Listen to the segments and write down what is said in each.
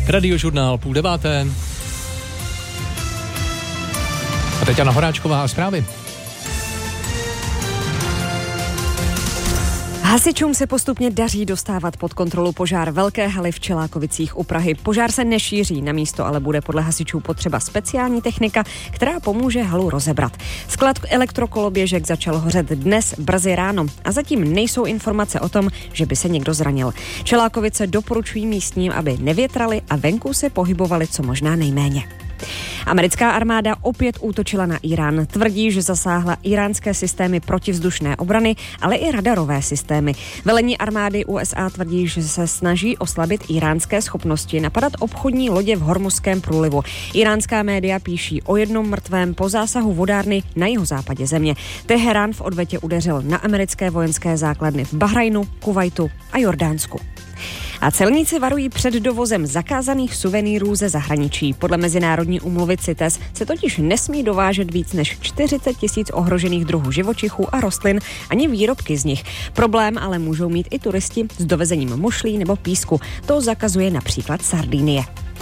Radiožurnál 8:30. A teď Jana Horáčková a zprávy. Hasičům se postupně daří dostávat pod kontrolu požár velké haly v Čelákovicích u Prahy. Požár se nešíří, na místo ale bude podle hasičů potřeba speciální technika, která pomůže halu rozebrat. Sklad elektrokoloběžek začal hořet dnes brzy ráno a zatím nejsou informace o tom, že by se někdo zranil. Čelákovice doporučují místním, aby nevětrali a venku se pohybovali co možná nejméně. Americká armáda opět útočila na Irán. Tvrdí, že zasáhla iránské systémy protivzdušné obrany, ale i radarové systémy. Velení armády USA tvrdí, že se snaží oslabit iránské schopnosti napadat obchodní lodě v Hormuzském průlivu. Iránská média píší o jednom mrtvém po zásahu vodárny na jihozápadě země. Teherán v odvetě udeřil na americké vojenské základny v Bahrajnu, Kuvajtu a Jordánsku. A celníci varují před dovozem zakázaných suvenýrů ze zahraničí. Podle mezinárodní úmluvy CITES se totiž nesmí dovážet víc než 40 000 ohrožených druhů živočichů a rostlin, ani výrobky z nich. Problém ale můžou mít i turisti s dovezením mušlí nebo písku. To zakazuje například Sardinie.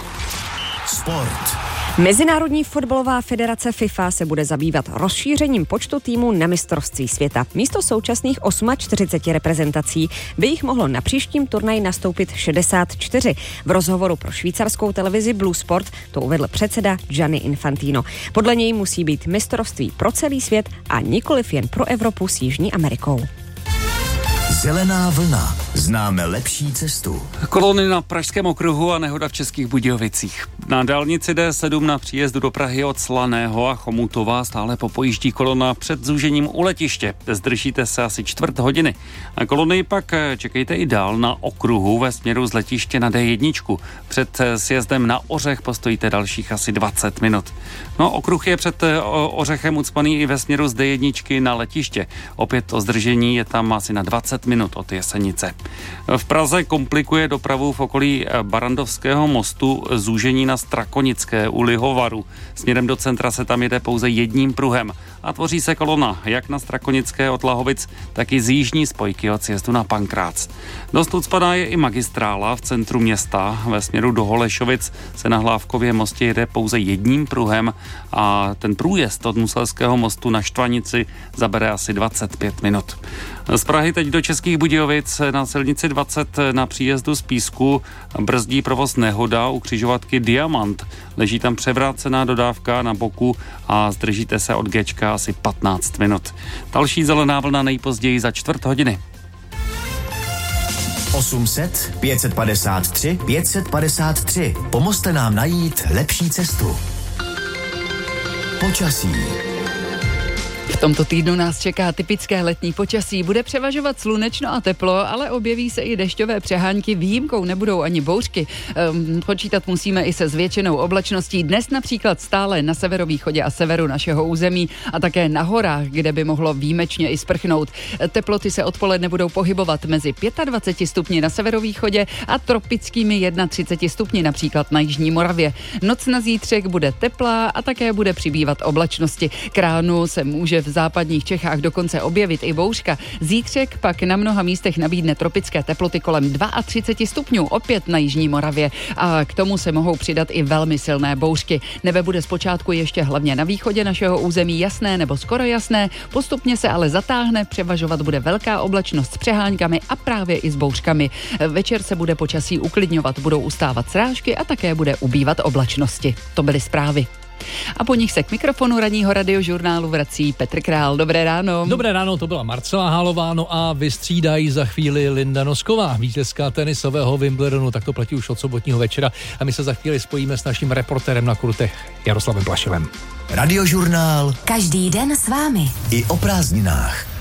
Sport. Mezinárodní fotbalová federace FIFA se bude zabývat rozšířením počtu týmů na mistrovství světa. Místo současných 48 reprezentací by jich mohlo na příštím turnaji nastoupit 64. V rozhovoru pro švýcarskou televizi Blue Sport to uvedl předseda Gianni Infantino. Podle něj musí být mistrovství pro celý svět a nikoliv jen pro Evropu s Jižní Amerikou. Zelená vlna. Známe lepší cestu. Kolony na Pražském okruhu a nehoda v Českých Budějovicích. Na dálnici D7 na příjezdu do Prahy od Slaného a Chomutova stále popojíždí kolona před zúžením u letiště. Zdržíte se asi čtvrt hodiny. Na kolony pak čekejte i dál na okruhu ve směru z letiště na D1. Před sjezdem na Ořech postojíte dalších asi 20 minut. No, okruh je před Ořechem ucpaný i ve směru z D1 na letiště. Opět to zdržení je tam asi na 20 minut od Jesenice. V Praze komplikuje dopravu v okolí Barandovského mostu zúžení na Strakonické u Lihovaru. Směrem do centra se tam jede pouze jedním pruhem a tvoří se kolona jak na Strakonické od Lahovic, tak i z jižní spojky od sjezdu na Pankrác. Dost ucpaná je i magistrála v centru města. Ve směru do Holešovic se na Hlávkově mostě jede pouze jedním pruhem a ten průjezd od Muselského mostu na Štvanici zabere asi 25 minut. Z Prahy teď do Českých Budějovic na silnici 20 na příjezdu z Písku brzdí provoz nehoda u křižovatky Diamant. Leží tam převrácená dodávka na boku a zdržíte se od Gčka asi 15 minut. Další zelená vlna nejpozději za čtvrt hodiny. 800 553 553. Pomozte nám najít lepší cestu. Počasí. V tomto týdnu nás čeká typické letní počasí. Bude převažovat slunečno a teplo, ale objeví se i dešťové přehánky. Výjimkou nebudou ani bouřky. Počítat musíme i se zvětšenou oblačností. Dnes například stále na severovýchodě a severu našeho území a také na horách, kde by mohlo výjimečně i sprchnout. Teploty se odpoledne budou pohybovat mezi 25 stupni na severovýchodě a tropickými 31 stupni například na jižní Moravě. Noc na zítřek bude teplá a také bude přibývat oblačnosti. K ránu se může v západních Čechách dokonce objevit i bouřka. Zítřek pak na mnoha místech nabídne tropické teploty kolem 32 stupňů, opět na jižní Moravě. A k tomu se mohou přidat i velmi silné bouřky. Nebe bude zpočátku ještě hlavně na východě našeho území jasné nebo skoro jasné, postupně se ale zatáhne, převažovat bude velká oblačnost s přeháňkami a právě i s bouřkami. Večer se bude počasí uklidňovat, budou ustávat srážky a také bude ubývat oblačnosti. To byly zprávy. A po nich se k mikrofonu ranního radiožurnálu vrací Petr Král. Dobré ráno. Dobré ráno, to byla Marcela Hálová, no a vystřídají za chvíli Linda Nosková, vítězka tenisového Wimbledonu, tak to platí už od sobotního večera a my se za chvíli spojíme s naším reportérem na kurtech Jaroslavem Plašilem. Radiožurnál. Každý den s vámi. I o prázdninách.